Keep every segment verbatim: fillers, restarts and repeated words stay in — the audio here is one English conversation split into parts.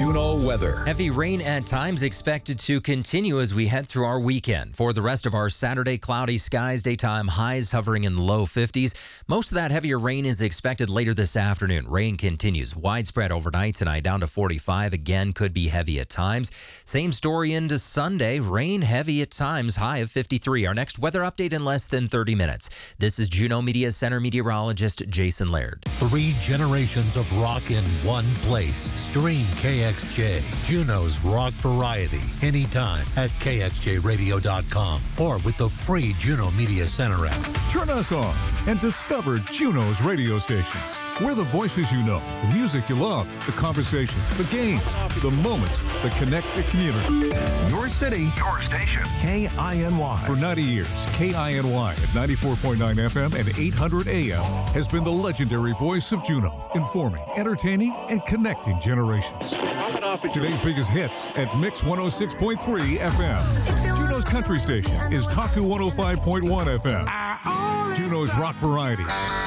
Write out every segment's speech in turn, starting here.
Juneau weather. Heavy rain at times expected to continue as we head through our weekend. For the rest of our Saturday, cloudy skies, daytime highs hovering in the low fifties. Most of that heavier rain is expected later this afternoon. Rain continues widespread overnight tonight down to forty-five. Again, could be heavy at times. Same story into Sunday. Rain heavy at times, high of fifty-three. Our next weather update in less than thirty minutes. This is Juneau Media Center meteorologist Jason Laird. Three generations of rock in one place. Stream K X J, Juneau's rock variety, anytime at K X J radio dot com or with the free Juneau Media Center app. Turn us on and discover Juneau's radio stations. We're the voices you know, the music you love, the conversations, the games, the moments that connect the community. Your city, your station. K I N Y. For ninety years, K I N Y at ninety-four point nine F M and eight hundred A M has been the legendary voice of Juneau, informing, entertaining, and connecting generations. Today's biggest hits at Mix one oh six point three F M. Juneau's country station is Taku one oh five point one F M. Juneau's rock variety,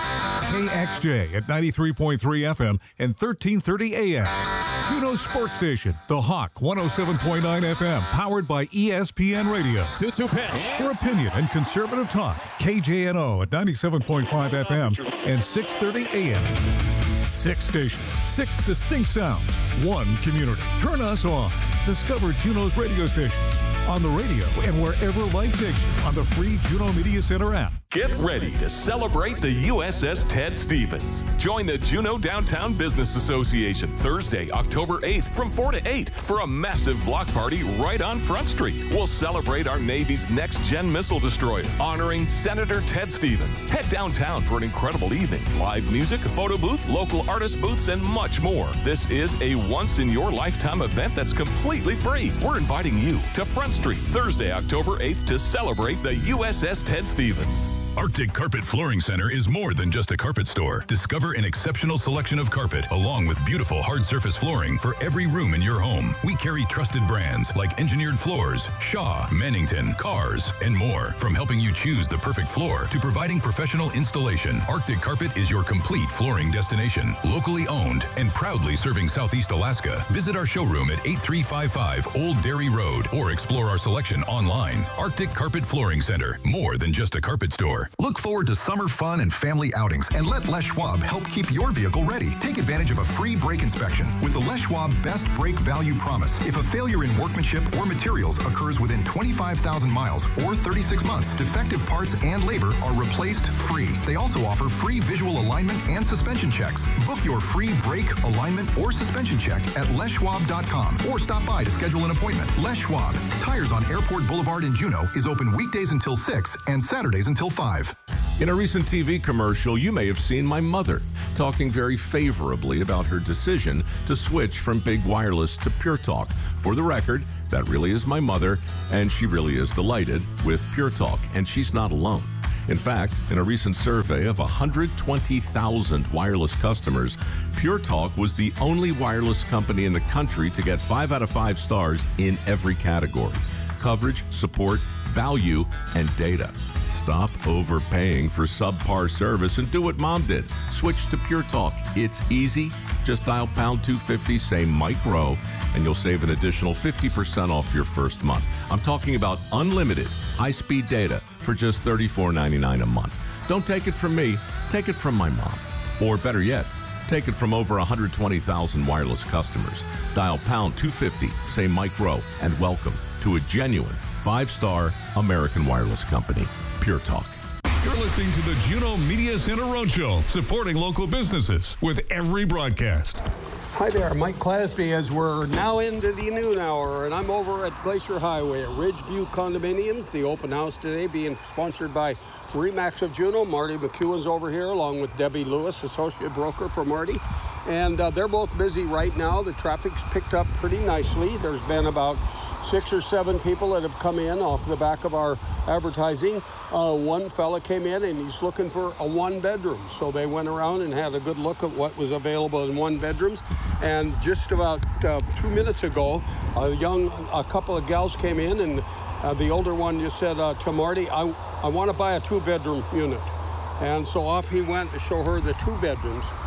K X J at ninety-three point three F M and thirteen thirty A M. Juneau's sports station, The Hawk one oh seven point nine F M, powered by E S P N Radio. two two pitch. For opinion and conservative talk, K J N O at ninety-seven point five F M and six thirty A M. Six stations, six distinct sounds, one community. Turn us on. Discover Juneau's radio stations on the radio and wherever life takes you on the free Juneau Media Center app. Get ready to celebrate the U S S Ted Stevens. Join the Juneau Downtown Business Association Thursday, October eighth from four to eight for a massive block party right on Front Street. We'll celebrate our Navy's next-gen missile destroyer, honoring Senator Ted Stevens. Head downtown for an incredible evening. Live music, a photo booth, local artist booths, and much more. This is a once-in-your-lifetime event that's completely free. We're inviting you to Front Street Thursday, October eighth to celebrate the U S S Ted Stevens. Arctic Carpet Flooring Center is more than just a carpet store. Discover an exceptional selection of carpet, along with beautiful hard surface flooring for every room in your home. We carry trusted brands like Engineered Floors, Shaw, Mannington, Cars, and more. From helping you choose the perfect floor to providing professional installation, Arctic Carpet is your complete flooring destination. Locally owned and proudly serving Southeast Alaska. Visit our showroom at eighty-three fifty-five Old Dairy Road or explore our selection online. Arctic Carpet Flooring Center, more than just a carpet store. Look forward to summer fun and family outings and let Les Schwab help keep your vehicle ready. Take advantage of a free brake inspection with the Les Schwab Best Brake Value Promise. If a failure in workmanship or materials occurs within twenty-five thousand miles or thirty-six months, defective parts and labor are replaced free. They also offer free visual alignment and suspension checks. Book your free brake, alignment, or suspension check at les schwab dot com or stop by to schedule an appointment. Les Schwab, Tires on Airport Boulevard in Juneau, is open weekdays until six and Saturdays until five. In a recent T V commercial, you may have seen my mother talking very favorably about her decision to switch from Big Wireless to Pure Talk. For the record, that really is my mother, and she really is delighted with Pure Talk, and she's not alone. In fact, in a recent survey of one hundred twenty thousand wireless customers, Pure Talk was the only wireless company in the country to get five out of five stars in every category: coverage, support, value, and data. Stop overpaying for subpar service and do what Mom did. Switch to Pure Talk. It's easy. Just dial pound two fifty, say Mike Rowe, and you'll save an additional fifty percent off your first month. I'm talking about unlimited high-speed data for just thirty-four ninety-nine a month. Don't take it from me. Take it from my mom. Or better yet, take it from over one hundred twenty thousand wireless customers. Dial pound two fifty, say Mike Rowe, and welcome to a genuine five-star American wireless company. Pure Talk. You're listening to the Juneau Media Center Roadshow, supporting local businesses with every broadcast. Hi there, Mike Clasby, as we're now into the noon hour, and I'm over at Glacier Highway at Ridgeview Condominiums. The open house today being sponsored by Remax of Juneau. Marty McEwen's over here, along with Debbie Lewis, associate broker for Marty. And uh, they're both busy right now. The traffic's picked up pretty nicely. There's been about six or seven people that have come in off the back of our advertising. Uh, one fella came in and he's looking for a one bedroom. So they went around and had a good look at what was available in one bedrooms. And just about uh, two minutes ago, a young, a couple of gals came in, and uh, the older one just said uh, to Marty, I, I want to buy a two bedroom unit. And so off he went to show her the two bedrooms.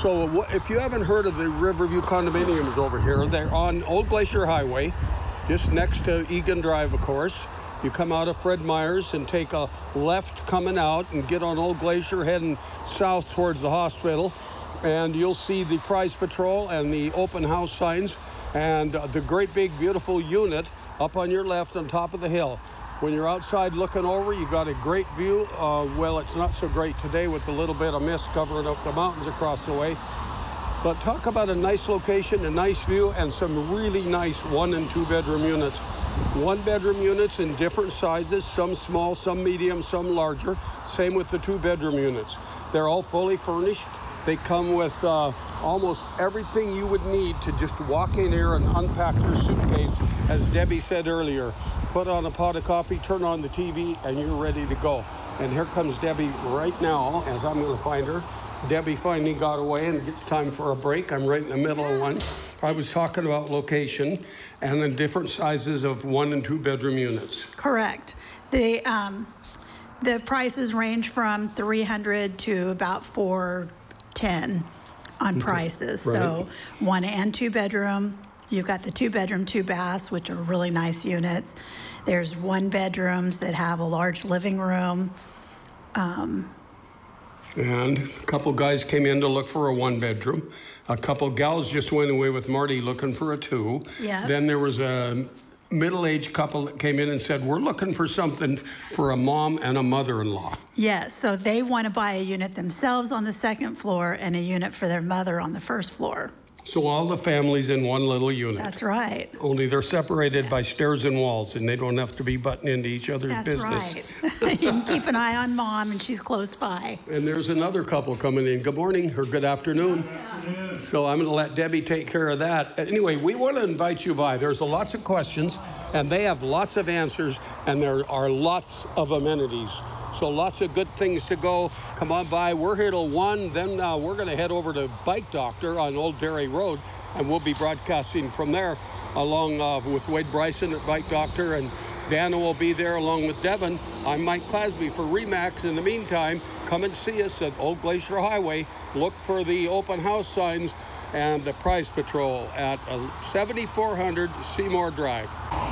So what, if you haven't heard of the Riverview condominiums over here, they're on Old Glacier Highway, just next to Egan Drive, of course. You come out of Fred Meyer's and take a left coming out and get on Old Glacier heading south towards the hospital. And you'll see the Prize Patrol and the open house signs and uh, the great big beautiful unit up on your left on top of the hill. When you're outside looking over, you got a great view. Uh, well, it's not so great today with a little bit of mist covering up the mountains across the way. But talk about a nice location, a nice view, and some really nice one and two bedroom units. One bedroom units in different sizes, some small, some medium, some larger. Same with the two bedroom units. They're all fully furnished. They come with uh, almost everything you would need to just walk in here and unpack your suitcase. As Debbie said earlier, put on a pot of coffee, turn on the T V, and you're ready to go. And here comes Debbie right now, as I'm going to find her. Debbie finally got away, and it's time for a break. I'm right in the middle of one. I was talking about location and the different sizes of one and two bedroom units. Correct. The um, the prices range from three hundred to about four ten on prices. Right. So one and two bedroom. You've got the two bedroom, two baths, which are really nice units. There's one bedrooms that have a large living room. Um, And a couple guys came in to look for a one bedroom. A couple gals just went away with Marty looking for a two. Yeah. Then there was a middle-aged couple that came in and said, we're looking for something for a mom and a mother-in-law. yes, so they want to buy a unit themselves on the second floor and a unit for their mother on the first floor. So all the families in one little unit. That's right. Only they're separated by stairs and walls, and they don't have to be butting into each other's That's business. right. You can keep an eye on mom, and she's close by. And there's another couple coming in. Good morning or good afternoon. So I'm going to let Debbie take care of that. Anyway, we want to invite you by. There's lots of questions, and they have lots of answers, and there are lots of amenities. So lots of good things to go. Come on by. We're here till one. Then uh, we're going to head over to Bike Doctor on Old Derry Road, and we'll be broadcasting from there along uh, with Wade Bryson at Bike Doctor, and Dana will be there along with Devin. I'm Mike Clasby for RE/MAX. In the meantime, come and see us at Old Glacier Highway. Look for the open house signs and the Prize Patrol at seventy-four hundred Seymour Drive.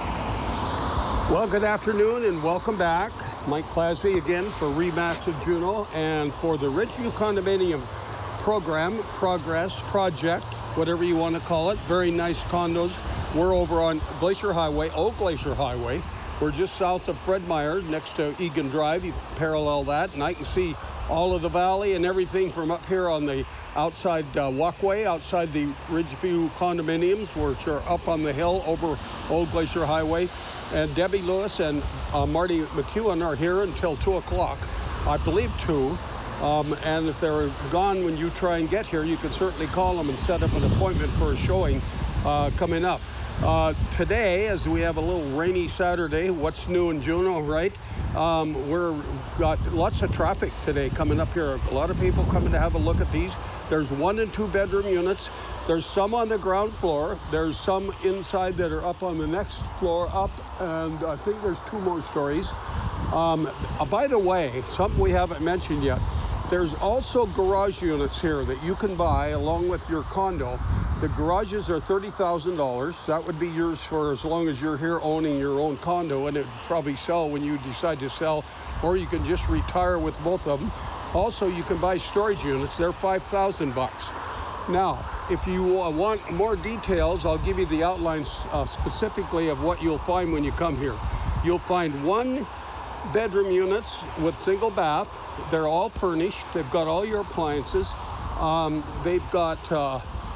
Well, good afternoon and welcome back. Mike Clasby again for RE/MAX of Juneau and for the Ridgeview Condominium Program, Progress, Project, whatever you want to call it. Very nice condos. We're over on Glacier Highway, Old Glacier Highway. We're just south of Fred Meyer, next to Egan Drive. You parallel that, and I can see all of the valley and everything from up here on the outside uh, walkway, outside the Ridgeview condominiums, which are up on the hill over Old Glacier Highway. And Debbie Lewis and uh, Marty McEwen are here until two o'clock, I believe two. Um, and if they're gone when you try and get here, you can certainly call them and set up an appointment for a showing uh, coming up. Uh, today, as we have a little rainy Saturday, what's new in Juneau, right? Um, we're got lots of traffic today coming up here. A lot of people coming to have a look at these. There's one and two bedroom units. There's some on the ground floor. There's some inside that are up on the next floor up, and I think there's two more stories. Um, uh, by the way, something we haven't mentioned yet, there's also garage units here that you can buy along with your condo. The garages are thirty thousand dollars. That would be yours for as long as you're here owning your own condo, and it would probably sell when you decide to sell, or you can just retire with both of them. Also, you can buy storage units. They're five thousand bucks. Now, if you uh, want more details, I'll give you the outlines uh, specifically of what you'll find when you come here. You'll find one bedroom units with single bath. They're all furnished. They've got all your appliances. Um, they've got uh,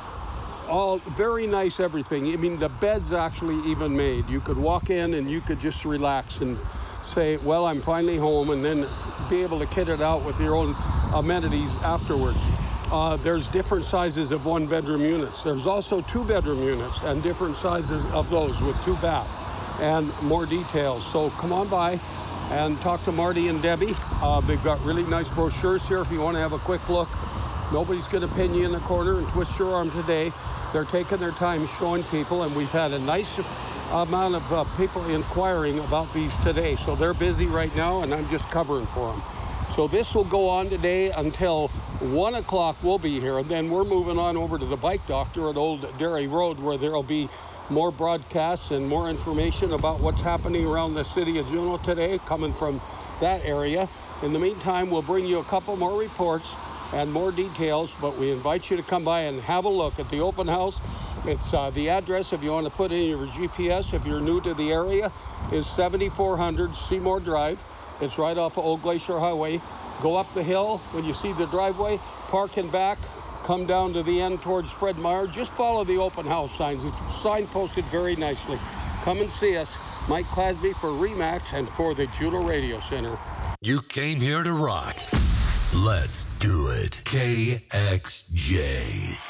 all very nice everything. I mean, the bed's actually even made. You could walk in and you could just relax and say, well, I'm finally home, and then be able to kit it out with your own amenities afterwards. Uh, there's different sizes of one bedroom units. There's also two bedroom units and different sizes of those with two bath and more details. So come on by and talk to Marty and Debbie. Uh, they've got really nice brochures here if you want to have a quick look. Nobody's going to pin you in the corner and twist your arm today. They're taking their time showing people, and we've had a nice amount of uh, people inquiring about these today. So they're busy right now, and I'm just covering for them. So this will go on today until one o'clock. We'll be here, and then we're moving on over to the Bike Doctor at Old Derry Road, where there will be more broadcasts and more information about what's happening around the city of Juneau today, coming from that area. In the meantime, we'll bring you a couple more reports and more details, but we invite you to come by and have a look at the open house. It's uh, the address, if you want to put in your G P S, if you're new to the area, is seventy-four hundred Seymour Drive. It's right off of Old Glacier Highway. Go up the hill when you see the driveway, park and back, come down to the end towards Fred Meyer. Just follow the open house signs. It's signposted very nicely. Come and see us. Mike Clasby for RE/MAX and for the Juneau Radio Center. You came here to rock. Let's do it. K X J.